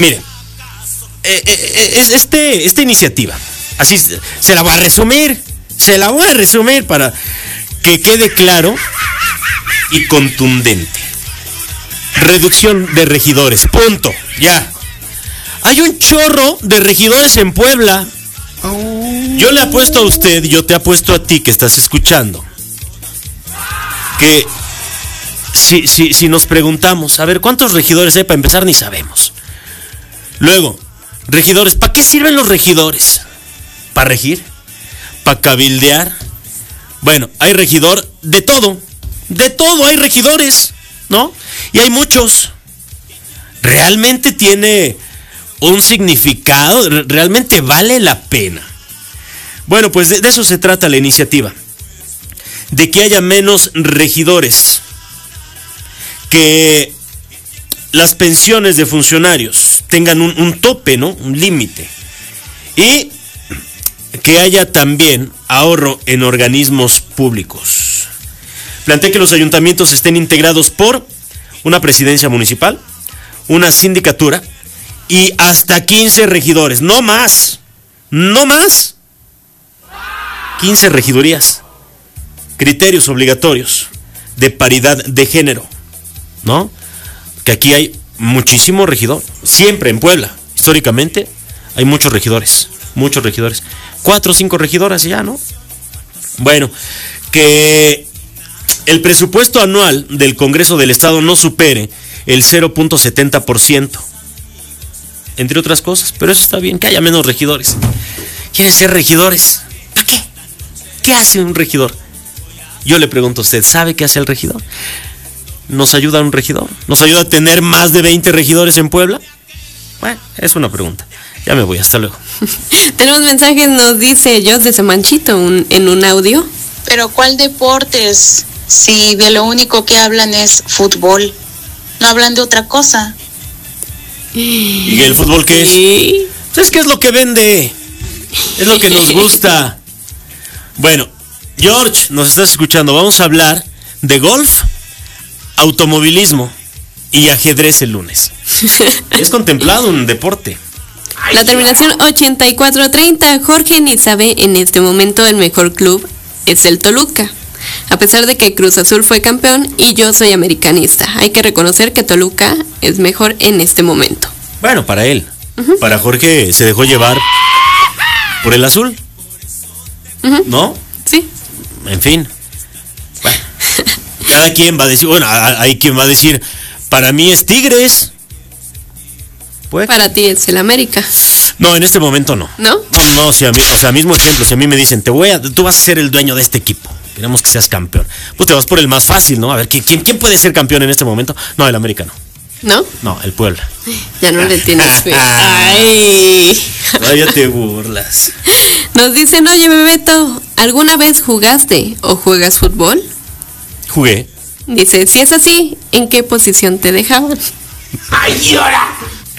Mire, esta iniciativa, así se la voy a resumir para que quede claro y contundente. Reducción de regidores, punto, ya. Hay un chorro de regidores en Puebla. Yo le apuesto a usted, yo te apuesto a ti que estás escuchando, que si nos preguntamos, a ver, ¿cuántos regidores hay? Para empezar, ni sabemos. Luego, regidores, ¿para qué sirven los regidores? ¿Para regir? ¿Para cabildear? Bueno, hay regidor de todo hay regidores, ¿no? Y hay muchos. ¿Realmente tiene un significado? ¿Realmente vale la pena? Bueno, pues de eso se trata la iniciativa. De que haya menos regidores. Que las pensiones de funcionarios tengan un tope, ¿no? Un límite. Y que haya también ahorro en organismos públicos. Plantea que los ayuntamientos estén integrados por una presidencia municipal, una sindicatura y hasta 15 regidores. No más. 15 regidurías. Criterios obligatorios de paridad de género, ¿no? Que aquí hay muchísimo regidor. Siempre en Puebla, históricamente, hay muchos regidores. 4 o 5 regidoras ya, ¿no? Bueno, que el presupuesto anual del Congreso del Estado no supere el 0.70%. Entre otras cosas, pero eso está bien, que haya menos regidores. ¿Quieren ser regidores? ¿Para qué? ¿Qué hace un regidor? Yo le pregunto a usted, ¿sabe qué hace el regidor? ¿Nos ayuda un regidor? ¿Nos ayuda a tener más de 20 regidores en Puebla? Bueno, es una pregunta. Ya me voy, hasta luego. Tenemos mensajes, nos dice Jos de Samanchito en un audio. Pero ¿cuál deportes? Si de lo único que hablan es fútbol. No hablan de otra cosa. ¿Y el fútbol qué es? Entonces, ¿qué es lo que vende? Es lo que nos gusta. Bueno, George, nos estás escuchando. Vamos a hablar de golf, automovilismo y ajedrez el lunes. Es contemplado un deporte. La terminación 84-30. Jorge ni sabe en este momento el mejor club es el Toluca. A pesar de que Cruz Azul fue campeón y yo soy americanista, hay que reconocer que Toluca es mejor en este momento. Bueno, para él. Para Jorge se dejó llevar por el azul. ¿No? Sí. En fin. Bueno, cada quien va a decir, bueno, hay quien va a decir, para mí es Tigres. Pues, para ti es el América. No, en este momento no. ¿No? No, si a mí, mismo ejemplo, si a mí me dicen, tú vas a ser el dueño de este equipo, queremos que seas campeón, pues te vas por el más fácil, ¿no? A ver, ¿quién puede ser campeón en este momento? No, el América no. ¿No? No, el Puebla. Ya no le tienes fe. ¡Ay! Todavía te burlas. Nos dicen, oye, Bebeto, ¿alguna vez jugaste o juegas fútbol? Jugué. Dice, si es así, ¿en qué posición te dejaban? ¡Ay, llora!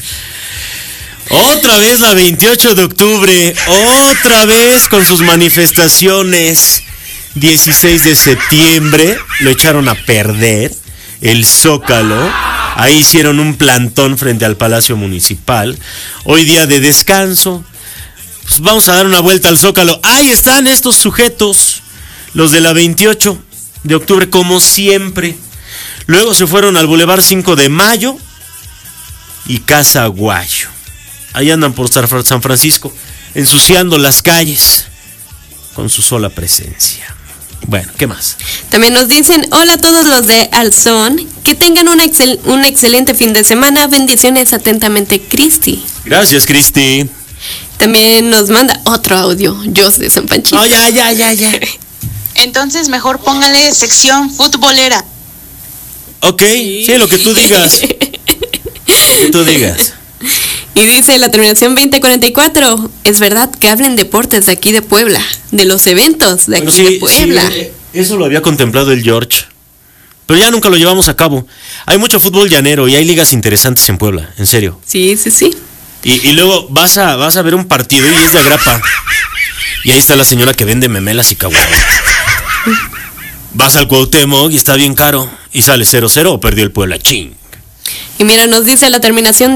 Otra vez la 28 de octubre, otra vez con sus manifestaciones. 16 de septiembre, lo echaron a perder, el Zócalo. Ahí hicieron un plantón frente al Palacio Municipal. Hoy día de descanso, pues vamos a dar una vuelta al Zócalo. Ahí están estos sujetos, los de la 28 de octubre, como siempre. Luego se fueron al Boulevard 5 de Mayo y Casa Aguayo. Ahí andan por San Francisco, ensuciando las calles con su sola presencia. Bueno, ¿qué más? También nos dicen, hola a todos los de Alzón, que tengan un excelente fin de semana. Bendiciones atentamente, Cristi. Gracias, Cristi. También nos manda otro audio, Jos de San Panchito. Oh, ya. Entonces mejor póngale sección futbolera. Ok, sí, lo que tú digas. Lo que tú digas. Y dice la terminación 2044, es verdad que hablen deportes de aquí de Puebla, de los eventos de aquí de Puebla. Sí, eso lo había contemplado el George, pero ya nunca lo llevamos a cabo. Hay mucho fútbol llanero y hay ligas interesantes en Puebla, en serio. Sí. Y luego vas a ver un partido y es de agrapa. Y ahí está la señora que vende memelas y caguamas. Vas al Cuauhtémoc y está bien caro y sale 0-0 o perdió el Puebla, ching. Y mira, nos dice la terminación